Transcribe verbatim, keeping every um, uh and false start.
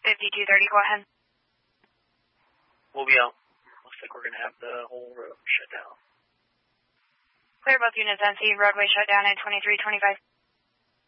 fifty-two thirty, go ahead. We'll be out. Looks like we're going to have the whole road shut down. Clear both units, N C, roadway shut down at twenty-three twenty-five.